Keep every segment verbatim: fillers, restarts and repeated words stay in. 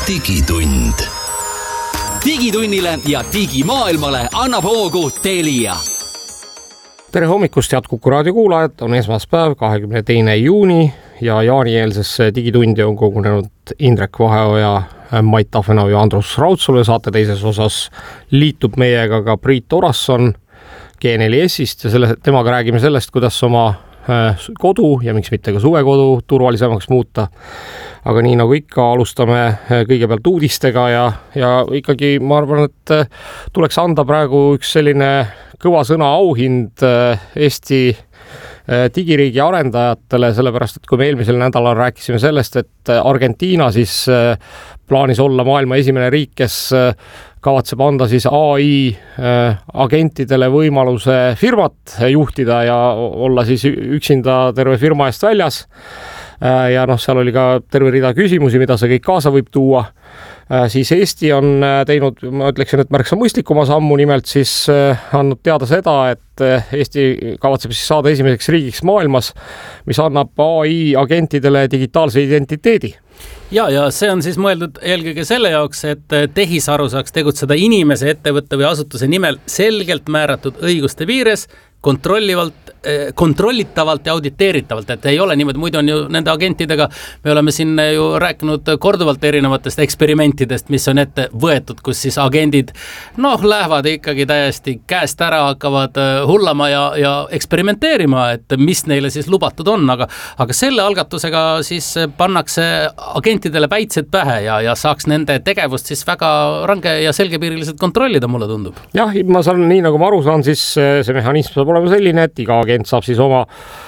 digitund. Digitunnile ja digimaailmale annab hoogu Telia. Tere hommikust, head Kuku raadio kuulajad, on esmaspäev, kahekümne teine juuni ja jaanielsesse digitundi on kogunenud Indrek Vaheoja, Mait Tafenau ja Andrus Raudsalu. Saate teises osas liitub meiega ka Priit Orasson G neli S-ist ja selle, temaga räägime sellest, kuidas oma kodu ja miks mitte ka suvekodu turvalisemaks muuta. Aga nii nagu ikka, alustame kõigepealt uudistega ja, ja ikkagi ma arvan, et tuleks anda praegu üks selline kõva sõna auhind Eesti digiriigi arendajatele, sellepärast, et kui me eelmisel nädalal rääkisime sellest, et Argentiina siis plaanis olla maailma esimene riik, kes kavatseb anda siis A I agentidele võimaluse firmat juhtida ja olla siis üksinda terve firma eest väljas. Ja noh, seal oli ka terve rida küsimusi, mida see kõik kaasa võib tuua. Siis Eesti on teinud, ma ütleksin, et märksa mõistlikuma sammu, nimelt siis andnud teada seda, et Eesti kavatseb siis saada esimeseks riigiks maailmas, mis annab A I agentidele digitaalse identiteedi. Ja, ja see on siis mõeldud eelkõige selle jaoks, et tehisaru saaks tegutseda inimese, ettevõtte või asutuse nimel selgelt määratud õiguste piires, kontrollivalt, kontrollitavalt ja auditeeritavalt, et ei ole niimoodi, muidu on ju nende agentidega, me oleme siin ju rääkinud korduvalt erinevatest eksperimentidest, mis on ette võetud, kus siis agendid noh, lähevad ikkagi täiesti käest ära, hakkavad hullama ja, ja eksperimenteerima, et mis neile siis lubatud on, aga, aga selle algatusega siis pannakse agentidele päitsed pähe ja, ja saaks nende tegevust siis väga range ja selgepiiriliselt kontrollida, mulle tundub. Jah, ma saan, nii nagu ma aru saan, siis see mehhanism saab olema selline, et iga agent saab siis oma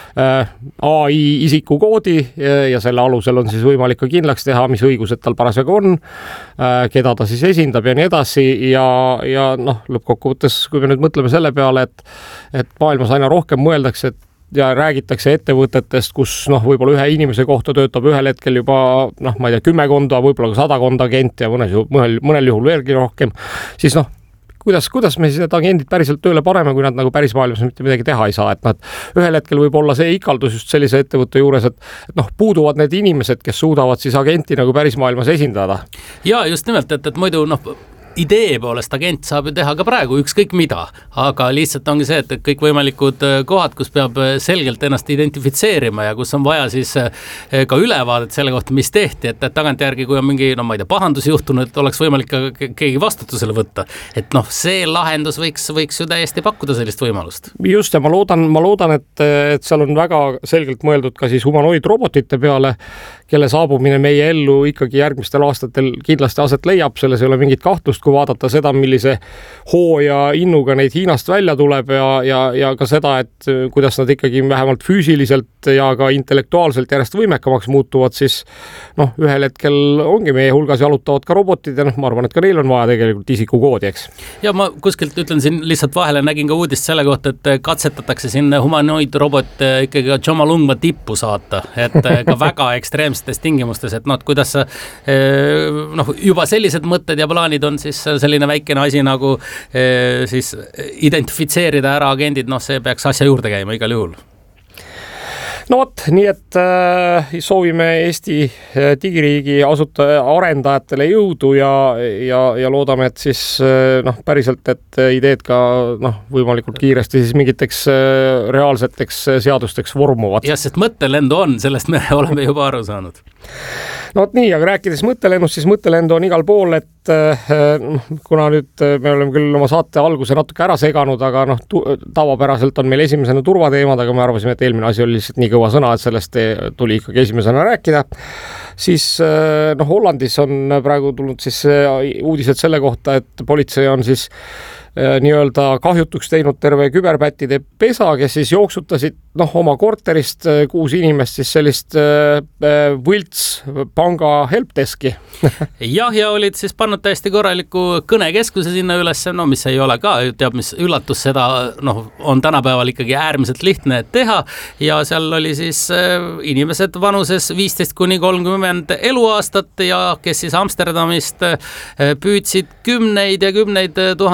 A I isikukoodi ja selle alusel on siis võimalik ka kindlaks teha, mis õigused tal parasjagu on, keda ta siis esindab ja nii edasi ja, ja noh, lõppkokkuvõttes, kui me nüüd mõtleme selle peale, et, et maailmas aina rohkem mõeldakse, et ja räägitakse ettevõtetest, kus noh, võib-olla ühe inimese kohta töötab ühel hetkel juba noh, ma ei tea, kümmekonda, võib-olla ka sadakonda agenti ja mõnel, mõnel, mõnel juhul veelgi rohkem, siis noh, Kuidas, kuidas me siis need agendid päriselt tööle paneme, kui nad nagu päris maailmas mitte midagi teha ei saa, et nad ühel hetkel võib olla see ikaldus just sellise ettevõtte juures, et, et noh, puuduvad need inimesed, kes suudavad siis agenti nagu päris maailmas esindada. Ja just nimelt, et, et muidu noh, idee poolest agent saab ju teha ka praegu ükskõik mida, aga lihtsalt ongi see, et kõik võimalikud kohad, kus peab selgelt ennast identifitseerima ja kus on vaja siis ka ülevaadet selle kohta, mis tehti, et tagantjärgi, kui on mingi, no ma ei tea, pahandus juhtunud, et oleks võimalik ka keegi vastutusele võtta. Et noh, see lahendus võiks, võiks ju täiesti pakkuda sellist võimalust. Just, ja ma loodan, ma loodan, et, et seal on väga selgelt mõeldud ka siis humanoidrobotite peale, kelle saabumine meie ellu ikkagi järgmistel aastatel kindlasti aset leiab, selles ei ole mingit kahtlust, kui vaadata seda, millise hoo ja innuga neid Hiinast välja tuleb ja, ja, ja ka seda, et kuidas nad ikkagi vähemalt füüsiliselt ja ka intellektuaalselt järjest võimekamaks muutuvad, siis noh, ühel hetkel ongi meie hulgas jalutavad ka robotid ja noh, ma arvan, et ka neil on vaja tegelikult isikukoodi, eks. Ja ma kuskilt ütlen siin lihtsalt vahele, nägin ka uudist selle kohta, et katsetatakse siin humanoidrobot ikkagi ka Jomalungma tippu saata, et ka väga ekstreemsetes tingimustes, et noh, et kuidas noh, juba sellised mõtted ja plaanid on siis selline väikene asi nagu eh, siis identifitseerida ära agendid, noh see peaks asja juurde käima igal juhul. No vot, nii et äh, soovime Eesti digiriigi asutaja arendajatele jõudu ja, ja, ja loodame, et siis äh, noh, päriselt, et ideed ka noh, võimalikult kiiresti siis mingiteks äh, reaalseteks seadusteks vormuvad. Ja sest mõttelendu on, sellest me oleme juba aru saanud. No vot nii, aga rääkides mõttelennust, siis mõttelendu on igal pool, et kuna nüüd me oleme küll oma saate alguse natuke ära seganud, aga noh, tavapäraselt on meil esimesena turvateemad, aga me arvasime, et eelmine asi oli lihtsalt nii kõva sõna, et sellest tuli ikkagi esimesena rääkida. Siis noh, Hollandis on praegu tulnud siis uudised selle kohta, et politsei on siis nii-öelda kahjutuks teinud terve küberpättide pesa, kes siis jooksutasid noh, oma korterist kuus inimest siis sellist võlts panga helpdeski. Jah, ja olid siis pannud täiesti korraliku kõnekeskuse sinna üles, no mis ei ole ka, teab mis üllatus, seda noh, on tänapäeval ikkagi äärmiselt lihtne teha ja seal oli siis inimesed vanuses viisteist kuni kolmkümmend eluaastat ja kes siis Amsterdamist püüdsid kümneid ja kümneid tuhandeid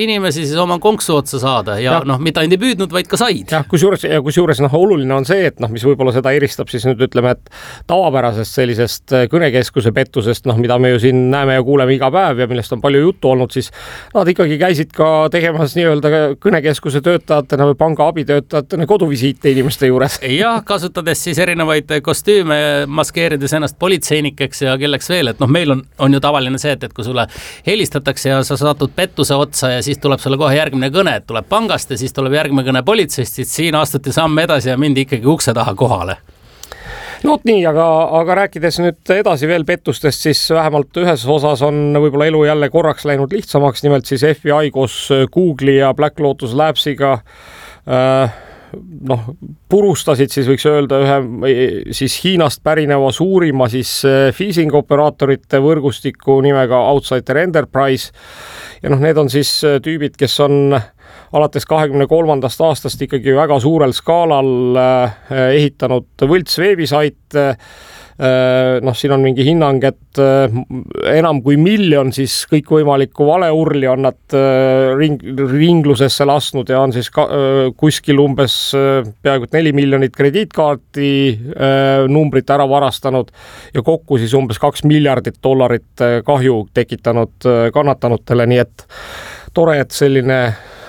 inimesi siis oma konksu otsa saada ja, ja. noh, mitte ainult ei püüdnud, vaid ka said. jah, kusjuures, ja kusjuures noh, oluline on see, et noh, mis võib-olla seda eristab siis nüüd ütleme, et tavapärasest sellisest kõnekeskuse pettusest, noh, mida me ju siin näeme ja kuuleme iga päev ja millest on palju juttu olnud, siis nad ikkagi käisid ka tegemas nii-öelda kõnekeskuse töötajatena või panga abitöötajatena koduvisiite inimeste juures. jah, kasutades siis erinevaid kostüüme, maskeerides ennast politseinikeks ja kelleks veel, et noh, meil on, on ju tavaline see, et, et kui sulle helistatakse ja sa satud pettuse otsa ja siis tuleb sulle kohe järgmine kõne, et tuleb pangast ja siis tuleb järgmine kõne politseist, siis siin astuti samm edasi ja mindi ikkagi ukse taha kohale. No nii, aga, aga rääkides nüüd edasi veel pettustest, siis vähemalt ühes osas on võib-olla elu jälle korraks läinud lihtsamaks, nimelt siis F B I koos Google'i ja Black Lotus Labsiga äh, noh, purustasid siis võiks öelda ühe siis Hiinast pärineva suurima siis phishing operaatorite võrgustiku nimega Outsider Enterprise ja noh, need on siis tüübid, kes on alates kahekümne kolmandast aastast ikkagi väga suurel skaalal ehitanud võlts veebisaite. Noh, siin on mingi hinnang, et enam kui miljon siis kõikvõimalikku valeurli on nad ring, ringlusesse lasknud ja on siis ka, kuskil umbes peaaegu neli miljonit krediitkaarti numbrit ära varastanud ja kokku siis umbes kaks miljardit dollarit kahju tekitanud kannatanutele, nii et tore, et selline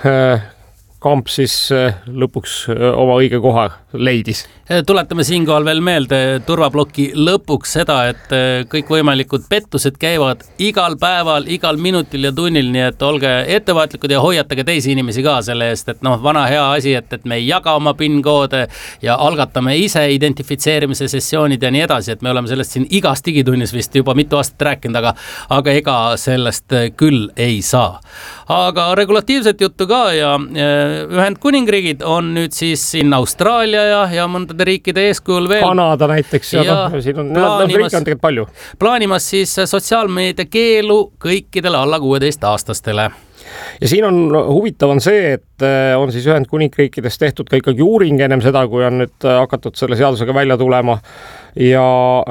kamp siis lõpuks oma õige koha leidis. Tuletame siinkohal veel meelde turvaploki lõpuks seda, et kõikvõimalikud pettused käivad igal päeval, igal minutil ja tunnil, nii et olge ettevaatlikud ja hoiatage teisi inimesi ka selle eest, et noh, vana hea asi, et, et me ei jaga oma PIN-koode ja algatame ise identifitseerimise sessioonid ja nii edasi, et me oleme sellest siin igas digitunnis vist juba mitu aastat rääkinud, aga, aga ega sellest küll ei saa. Aga regulatiivset juttu ka ja Ühendkuningriigid on nüüd siis siin Austraalia ja, ja mõndade riikide eeskujul veel. Kanada näiteks ja, ja no, siin on, plaanimas, on palju. plaanimas siis sotsiaalmeedia keelu kõikidele alla kuueteist aastastele. Ja siin on huvitav on see, et on siis Ühendkuningriikides tehtud ka ikkagi uuring ennem seda, kui on nüüd hakatud selle seadusega välja tulema ja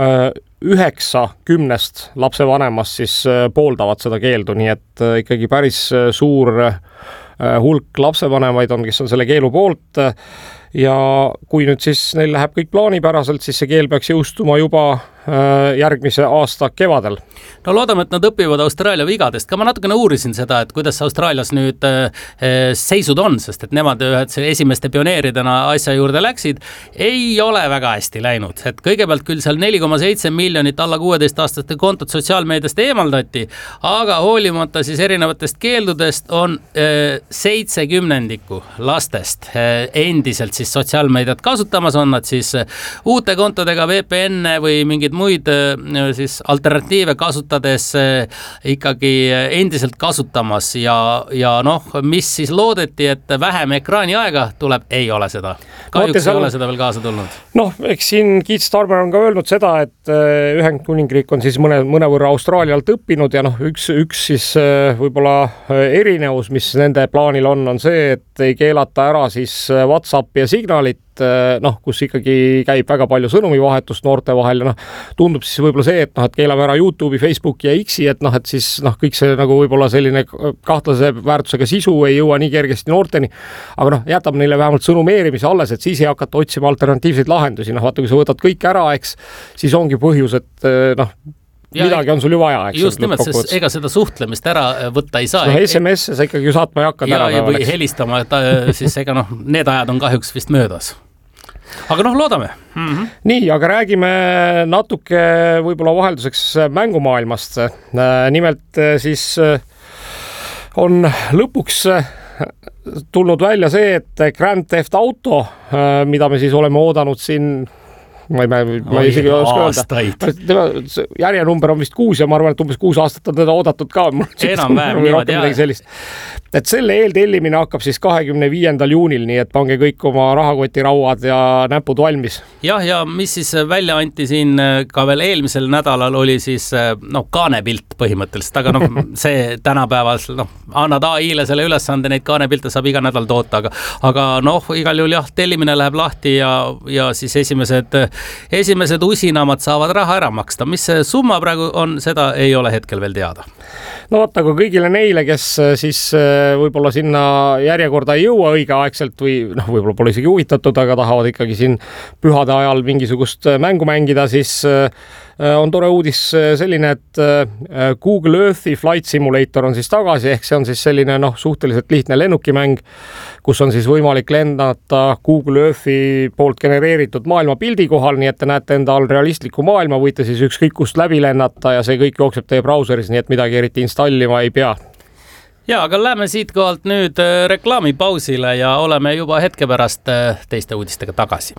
üheksa kümnest lapsevanemast siis pooldavad seda keeldu, nii et ikkagi päris suur hulk lapsevanemaid on, kes on selle keelu poolt ja kui nüüd siis neil läheb kõik plaanipäraselt, siis see keel peaks jõustuma juba järgmise aasta kevadel. No loodame, et nad õpivad Austraalia vigadest. Ka ma natukene uurisin seda, et kuidas Austraalias nüüd seisud on, sest et nemad ühed esimeste pioneeridena asja juurde läksid, ei ole väga hästi läinud. Et kõigepealt küll seal neli koma seitse miljonit alla kuueteist aastaste kontot sotsiaalmeediast eemaldati, aga hoolimata siis erinevatest keeldudest on seitsekümnendiku lastest endiselt siis sotsiaalmeediat kasutamas, on nad siis uute kontodega V P N või mingid muid siis alternatiive kasutades ikkagi endiselt kasutamas ja, ja noh, mis siis loodeti, et vähem ekraani aega tuleb, ei ole seda. Kahjuks ei ole seda veel kaasa tulnud. Noh, eks siin Keith Starmer on ka öelnud seda, et Ühendkuningriik on siis mõne, mõnevõrra Austraalialt õppinud ja noh, üks, üks siis võib-olla erinevus, mis nende plaanil on, on see, et ei keelata ära siis WhatsApp ja signalit, noh, kus ikkagi käib väga palju sõnumivahetust noorte vahel ja noh, tundub siis võib-olla see, et noh, et keelame ära YouTube'i, Facebooki ja X-i, et noh, et siis noh, kõik see nagu võib-olla selline kahtlase väärtusega sisu ei jõua nii kergesti noorteni, aga noh, jätab neile vähemalt sõnumeerimise alles, et siis ei hakata otsima alternatiivseid lahendusi, noh, vaata, kui sa võtad kõik ära, eks, siis ongi põhjus, et noh, ja midagi on sul ju vaja, eks. Just nimelt, sest ega seda suhtlemist ära võtta ei saa. No, S M S-e sa ikkagi ju saatma ei hakka. Ja, ja või helistama, et siis ega noh, need ajad on kahjuks vist möödas. Aga noh, loodame. Mm-hmm. Nii, aga räägime natuke võib-olla vahelduseks mängumaailmast. Nimelt siis on lõpuks tulnud välja see, et Grand Theft Auto, mida me siis oleme oodanud siin ma ei, ma, ma ei isegi oska öelda. Järjenumber on vist kuus ja ma arvan, et umbes kuus aastat on teda oodatud ka. Enam vähem niimoodi, jah. Et selle eeltellimine hakkab siis kahekümne viiendal juunil, nii et pange kõik oma rahakotirauad ja näpud valmis. Jah, ja mis siis välja anti siin ka veel eelmisel nädalal oli siis noh, kaanepilt põhimõtteliselt, aga noh, see tänapäeval noh, annad A I-le selle ülesande, neid kaanepilte saab iga nädal toota, aga, aga noh, igal juhul jah, tellimine läheb lahti ja, ja siis esimesed esimesed usinamad saavad raha ära maksta. Mis see summa praegu on, seda ei ole hetkel veel teada. No vaata, aga kõigile neile, kes siis võib-olla sinna järjekorda ei jõua õigeaegselt või noh, võib-olla pole isegi huvitatud, aga tahavad ikkagi siin pühade ajal mingisugust mängu mängida, siis on tore uudis selline, et Google Earthi Flight Simulator on siis tagasi, ehk see on siis selline noh, suhteliselt lihtne lennukimäng, kus on siis võimalik lennata Google Earthi poolt genereeritud maailma pildi kohal, nii et te näete enda all realistlikku maailma, võite siis ükskõik kust läbi lennata ja see kõik jookseb teie brauseris, nii et midagi eriti installima ei pea. Ja, aga lähme siit kohalt nüüd reklaamipausile ja oleme juba hetke pärast teiste uudistega tagasi.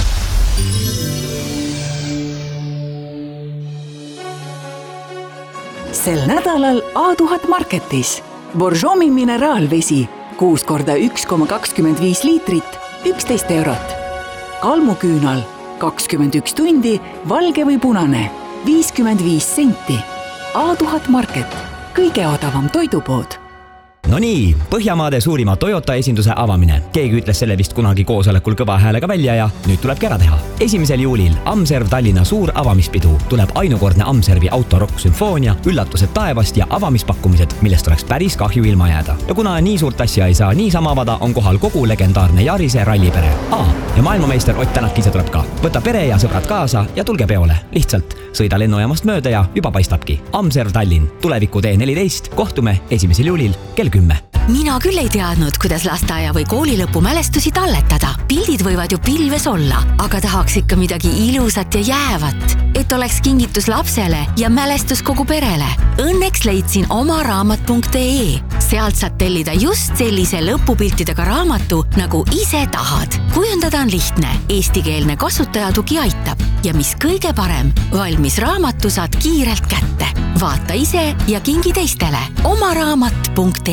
Sel nädalal A tuhat Marketis Borjomi mineraalvesi kuus korda üks koma kakskümmend viis liitrit, üksteist eurot. Kalmuküünal kakskümmend üks tundi, valge või punane, viiskümmend viis senti. A tuhat Market, kõige odavam toidupood. No nii, Põhjamaade suurima Toyota esinduse avamine. Keegi ütles selle vist kunagi koosolekul kõva häälega välja ja nüüd tulebki ära teha. Esimesel juulil Amserv Tallinna suur avamispidu. Tuleb ainukordne Amservi autorokk sümfoonia, üllatused taevast ja avamispakkumised, millest oleks päris kahju ilma jääda. Ja kuna nii suurt asja ei saa niisama avada, on kohal kogu legendaarne Jarise rallipere. A, ja maailmameister Ott Tänak ise tuleb ka. Võta pere ja sõbrad kaasa ja tulge peole. Lihtsalt sõida lennujaamast mööda ja juba paistabki. Amserv Tallinn, tuleviku tee neliteist, kohtume esimesel juulil kell kümme. Mina küll ei teadnud, kuidas lasteaia või koolilõpu mälestusi talletada. Pildid võivad ju pilves olla, aga tahaks ikka midagi ilusat ja jäävat, et oleks kingitus lapsele ja mälestus kogu perele. Õnneks leidsin oma raamat punkt ee. Sealt saad tellida just sellise lõpupiltidega raamatu, nagu ise tahad. Kujundada on lihtne, eestikeelne kasutajatugi aitab ja mis kõige parem, valmis raamatu saad kiirelt kätte. Vaata ise ja kingi teistele. Oma raamat punkt ee.